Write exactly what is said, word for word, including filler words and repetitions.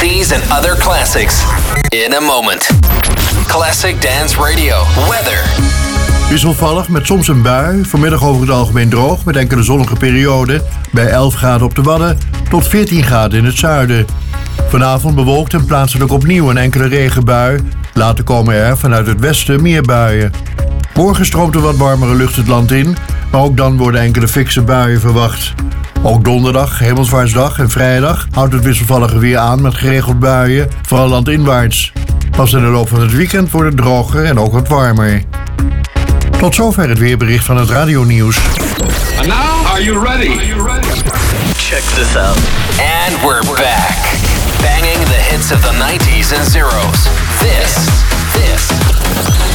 These and other classics in a moment. Classic Dance Radio. Weather. Wisselvallig met soms een bui. Vanmiddag over het algemeen droog met enkele zonnige perioden. Bij elf graden op de Wadden tot veertien graden in het zuiden. Vanavond bewolkt en plaatselijk opnieuw een enkele regenbui. Later komen er vanuit het westen meer buien. Morgen stroomt er wat warmere lucht het land in, maar ook dan worden enkele fikse buien verwacht. Ook donderdag, Hemelvaartsdag en vrijdag houdt het wisselvallige weer aan met geregeld buien, vooral landinwaarts. Pas in de loop van het weekend wordt het droger en ook wat warmer. Tot zover het weerbericht van het radionieuws. And now, are you ready? Are you ready? Check this out. And we're back. Banging the hits of the nineties and zeros. This, this